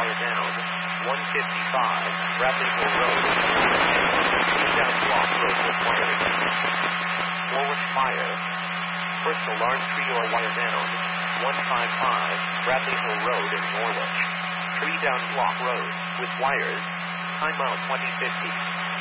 wire down. 155, Bradley Hill Road. 3 down Block Road with wires. Forward fire. First alarm trio wire down. 155, Bradley Hill Road in Norwich. 3 down Block Road with wires. Time out 2050.